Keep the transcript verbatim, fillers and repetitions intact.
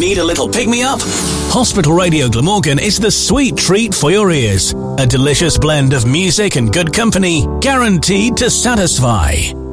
Need a little pick-me-up? Hospital Radio Glamorgan is the sweet treat for your ears. A delicious blend of music and good company, guaranteed to satisfy.